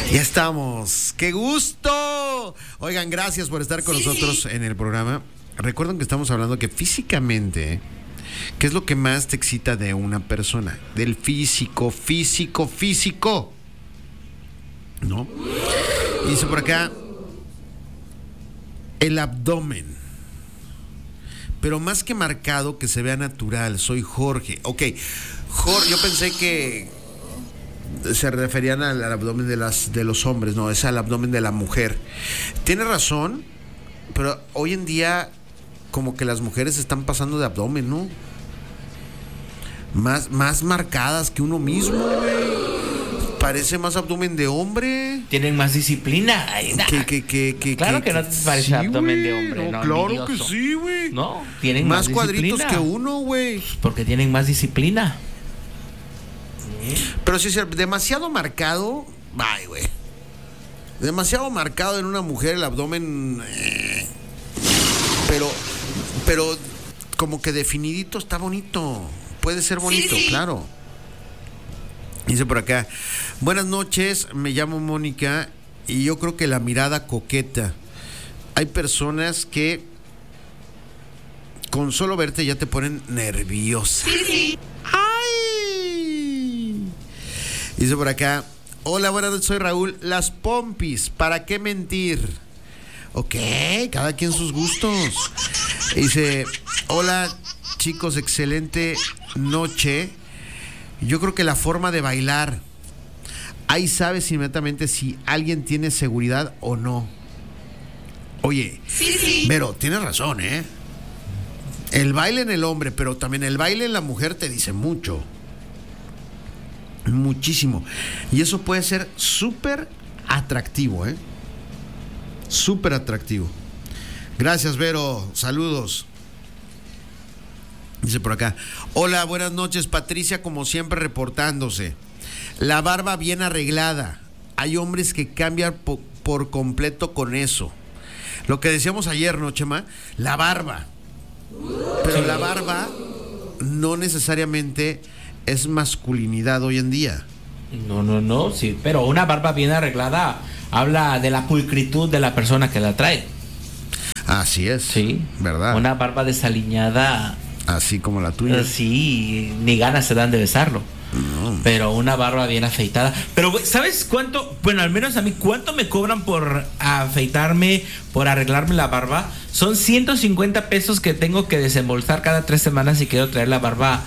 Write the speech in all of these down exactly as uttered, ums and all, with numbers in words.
Ya estamos. ¡Qué gusto! Oigan, gracias por estar con sí. nosotros en el programa. Recuerden que estamos hablando que físicamente, ¿qué es lo que más te excita de una persona? Del físico, físico, físico. ¿No? Dice por acá, el abdomen. Pero más que marcado, que se vea natural. Soy Jorge. Ok, Jorge, yo pensé que se referían al, al abdomen de las de los hombres, no, es al abdomen de la mujer. Tiene razón, pero hoy en día como que las mujeres están pasando de abdomen, ¿no? Más, más marcadas que uno mismo, güey. Parece más abdomen de hombre. Tienen más disciplina. Ay, que, que, que, que, claro que, que no te parece sí, abdomen de hombre, no, no, claro envidioso. Que sí, güey. No, tienen más, más cuadritos que uno, güey. Porque tienen más disciplina. Pero si es demasiado marcado, bye, güey. Demasiado marcado en una mujer el abdomen, eh, pero, pero como que definidito está bonito. Puede ser bonito, sí, sí. Claro. Dice por acá, buenas noches, me llamo Mónica y yo creo que la mirada coqueta. Hay personas que con solo verte ya te ponen nerviosa. Sí, sí. Dice por acá, hola, buenas noches, soy Raúl. Las pompis, ¿para qué mentir? Ok, cada quien sus gustos. Dice, hola chicos, excelente noche. Yo creo que la forma de bailar, ahí sabes inmediatamente si alguien tiene seguridad o no. Oye, sí, sí. Pero tienes razón, ¿eh? El baile en el hombre, pero también el baile en la mujer te dice mucho. Muchísimo. Y eso puede ser súper atractivo, ¿eh? Súper atractivo. Gracias, Vero. Saludos. Dice por acá, hola, buenas noches, Patricia, como siempre reportándose. La barba bien arreglada. Hay hombres que cambian po- por completo con eso. Lo que decíamos ayer, ¿no, Chema? La barba. Pero la barba no necesariamente es masculinidad hoy en día. No, no, no, sí, pero una barba bien arreglada habla de la pulcritud de la persona que la trae. Así es. Sí, ¿verdad? Una barba desaliñada, así como la tuya. Sí, ni ganas se dan de besarlo. No. Pero una barba bien afeitada. Pero, ¿sabes cuánto? Bueno, al menos a mí, ¿cuánto me cobran por afeitarme, por arreglarme la barba? Son ciento cincuenta pesos que tengo que desembolsar cada tres semanas si quiero traer la barba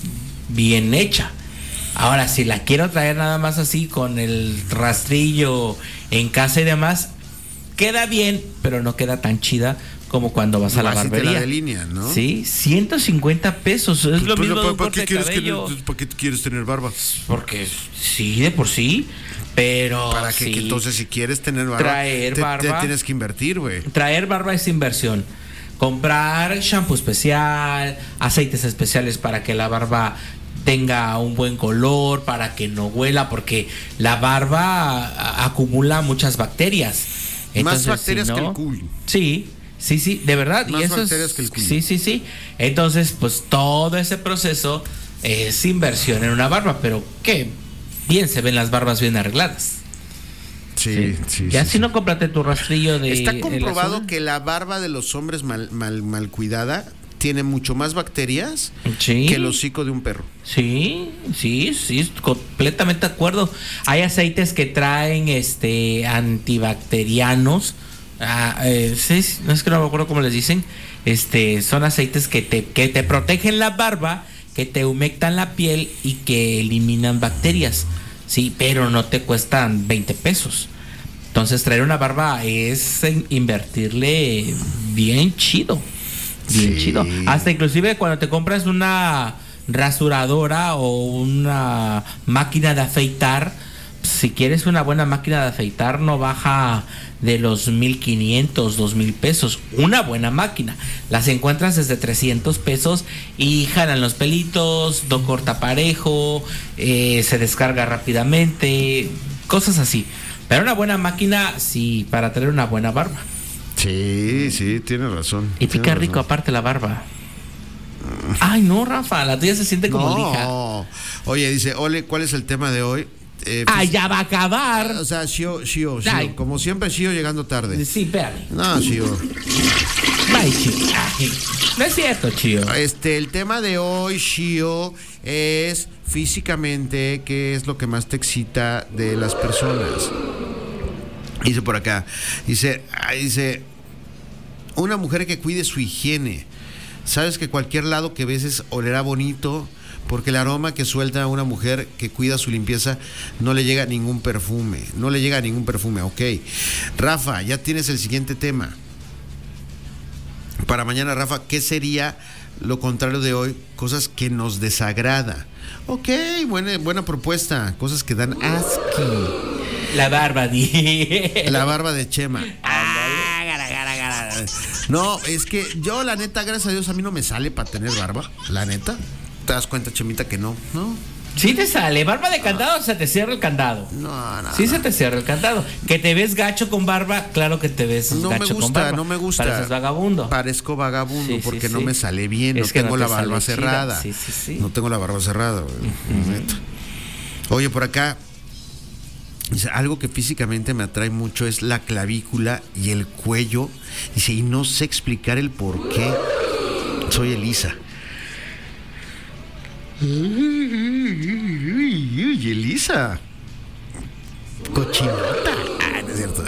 bien hecha. Ahora, si la quiero traer nada más así con el rastrillo en casa y demás, queda bien, pero no queda tan chida como cuando vas no, a la barbería. La de línea, ¿no? Sí, ciento cincuenta pesos. Es pues, lo mismo ¿para, de un ¿para, corte qué de cabello. Que, ¿Para qué quieres tener barba? Porque sí, de por sí, pero para que, sí, que entonces si quieres tener barba, traer te, barba, te tienes que invertir, güey. Traer barba es inversión. Comprar shampoo especial, aceites especiales para que la barba tenga un buen color, para que no huela, porque la barba acumula muchas bacterias. Entonces, más bacterias si no, que el culo. Sí, sí, sí, de verdad. Más y eso bacterias es, que el culo. Sí, sí, sí. Entonces, pues todo ese proceso es inversión en una barba, pero qué bien se ven las barbas bien arregladas. Sí, sí, sí. Y así sí, no cómprate tu rastrillo de... Está comprobado que la barba de los hombres mal, mal, mal cuidada tiene mucho más bacterias sí. que el hocico de un perro. Sí, sí, sí, completamente de acuerdo. Hay aceites que traen este antibacterianos. Ah, eh, sí, no es que no me acuerdo cómo les dicen. Este, son aceites que te, que te protegen la barba, que te humectan la piel y que eliminan bacterias. Sí, pero no te cuestan veinte pesos. Entonces traer una barba es invertirle bien chido. Bien sí. chido. Hasta inclusive cuando te compras una rasuradora o una máquina de afeitar, si quieres una buena máquina de afeitar no baja de los mil quinientos, dos mil pesos. Una buena máquina. Las encuentras desde trescientos pesos y jalan los pelitos, no corta parejo, eh, se descarga rápidamente, cosas así. Pero una buena máquina, sí, para tener una buena barba. Sí, sí, tienes razón. Y pica rico razón. Aparte la barba. Ay, no, Rafa, la tuya se siente como no. lija. Oye, dice, Ole, ¿cuál es el tema de hoy? Eh, ah, ya va a acabar. O sea, Shio, Shio, Shio. Ay. Como siempre, Shio llegando tarde. Sí, espérame. No, Shio. Bye, Chio. Ay, no es cierto, Chio. Este, el tema de hoy, Shio, es físicamente qué es lo que más te excita de las personas. Dice por acá, dice, dice, una mujer que cuide su higiene. Sabes que cualquier lado que beses olerá bonito, porque el aroma que suelta a una mujer que cuida su limpieza no le llega a ningún perfume, no le llega a ningún perfume, ok. Rafa, ya tienes el siguiente tema. Para mañana, Rafa, ¿qué sería lo contrario de hoy? Cosas que nos desagrada. Ok, buena, buena propuesta, cosas que dan asco. La barba, di. La barba de Chema. Ah, gara, gara, gara. No, es que yo, la neta, gracias a Dios, a mí no me sale para tener barba. La neta. ¿Te das cuenta, Chemita, que no? No. Sí te sale. Barba de candado, ah. se te cierra el candado. No, no. Sí, no. se te cierra el candado. Que te ves gacho con barba, claro que te ves no gacho me gusta, con barba. No me gusta, Pareces vagabundo. Parezco vagabundo sí, porque sí, no sí. me sale bien. Es no tengo no la barba cerrada. Sí, sí, sí. No tengo la barba cerrada. Uh-huh. Oye, por acá. Dice, algo que físicamente me atrae mucho es la clavícula y el cuello. Dice, y no sé explicar el por qué. Soy Elisa. Uy, Elisa. Cochinota. Ah, no es cierto.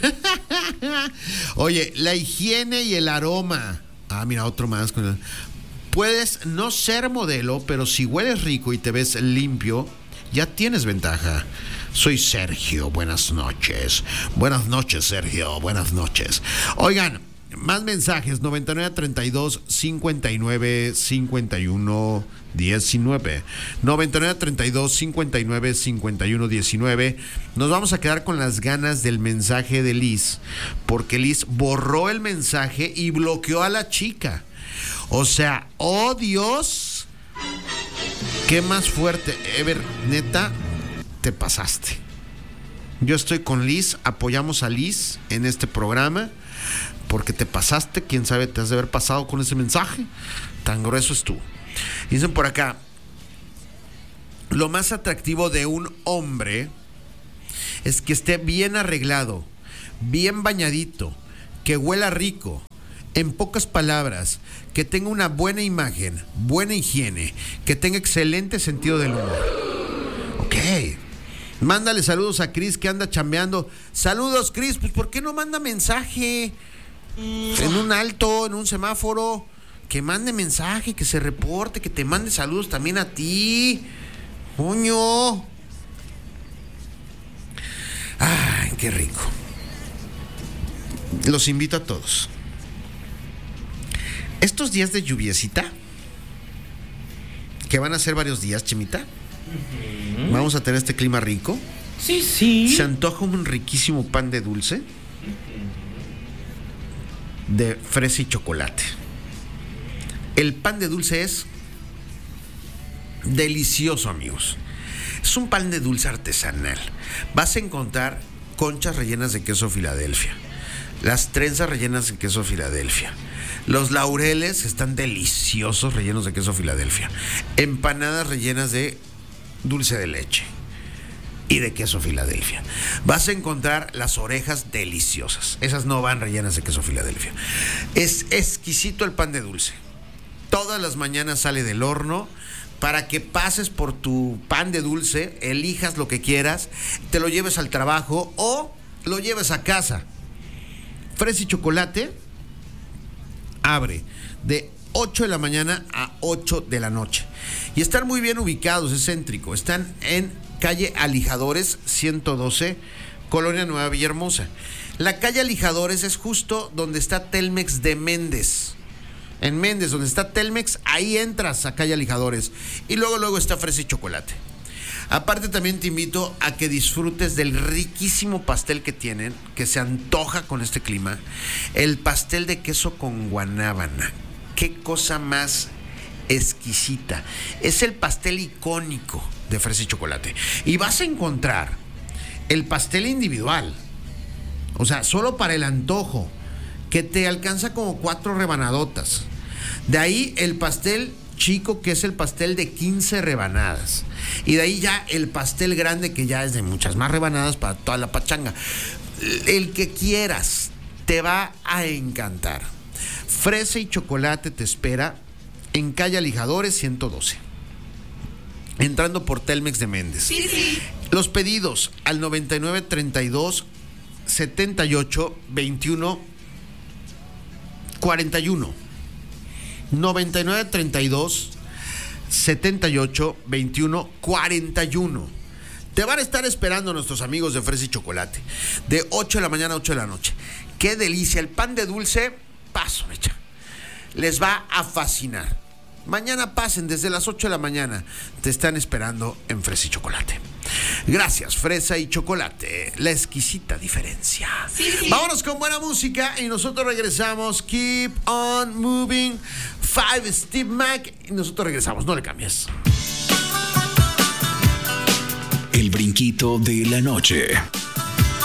Oye, la higiene y el aroma. Ah, mira, otro más. Puedes no ser modelo, pero si hueles rico y te ves limpio, ya tienes ventaja. Soy Sergio, buenas noches. Buenas noches, Sergio, buenas noches. Oigan, más mensajes, noventa y nueve, treinta y dos, cincuenta y nueve, cincuenta y uno, diecinueve. noventa y nueve, treinta y dos, cincuenta y nueve, cincuenta y uno, diecinueve. Nos vamos a quedar con las ganas del mensaje de Liz, porque Liz borró el mensaje y bloqueó a la chica. O sea, oh Dios, qué más fuerte, Ever, neta. Te pasaste. Yo estoy con Liz, apoyamos a Liz en este programa porque te pasaste, quién sabe, te has de haber pasado con ese mensaje, tan grueso es tú. Dicen por acá, lo más atractivo de un hombre es que esté bien arreglado, bien bañadito, que huela rico, en pocas palabras, que tenga una buena imagen, buena higiene, que tenga excelente sentido del humor. Ok. Mándale saludos a Cris que anda chambeando. Saludos, Cris. Pues ¿por qué no manda mensaje? En un alto, en un semáforo. Que mande mensaje, que se reporte, que te mande saludos también a ti. Coño. Ay, qué rico. Los invito a todos. Estos días de lluviecita, que van a ser varios días, Chemita. Uh-huh. Vamos a tener este clima rico. Sí, sí. Se antoja un riquísimo pan de dulce de fresa y chocolate. El pan de dulce es delicioso, amigos. Es un pan de dulce artesanal. Vas a encontrar conchas rellenas de queso Filadelfia, las trenzas rellenas de queso Filadelfia, los laureles están deliciosos rellenos de queso Filadelfia, empanadas rellenas de dulce de leche y de queso Filadelfia. Vas a encontrar las orejas deliciosas. Esas no van rellenas de queso Filadelfia. Es exquisito el pan de dulce. Todas las mañanas sale del horno para que pases por tu pan de dulce, elijas lo que quieras, te lo lleves al trabajo o lo lleves a casa. Fresa y chocolate abre de ocho de la mañana a ocho de la noche. Y están muy bien ubicados, es céntrico. Están en calle Alijadores ciento doce, Colonia Nueva Villahermosa. La calle Alijadores es justo donde está Telmex de Méndez. En Méndez, donde está Telmex, ahí entras a calle Alijadores. Y luego, luego está fresa y chocolate. Aparte, también te invito a que disfrutes del riquísimo pastel que tienen, que se antoja con este clima. El pastel de queso con guanábana. Qué cosa más exquisita. Es el pastel icónico de fresa y chocolate. Y vas a encontrar el pastel individual, o sea, solo para el antojo, que te alcanza como cuatro rebanadotas. De ahí el pastel chico, que es el pastel de quince rebanadas. Y de ahí ya el pastel grande, que ya es de muchas más rebanadas para toda la pachanga. El que quieras, te va a encantar. Fresa y chocolate te espera en calle Alijadores ciento doce, entrando por Telmex de Méndez. Sí, sí. Los pedidos al noventa y nueve treinta y dos setenta y ocho veintiuno cuarenta y uno. noventa y nueve treinta y dos setenta y ocho veintiuno cuarenta y uno. Te van a estar esperando nuestros amigos de Fresa y Chocolate, de ocho de la mañana a ocho de la noche. ¡Qué delicia! El pan de dulce, paso, mecha. Les va a fascinar. Mañana pasen desde las ocho de la mañana. Te están esperando en Fresa y Chocolate. Gracias, Fresa y Chocolate. La exquisita diferencia. Sí, sí. Vámonos con buena música y nosotros regresamos. Keep on moving. Five Steve Mac. Y nosotros regresamos. No le cambies. El brinquito de la noche.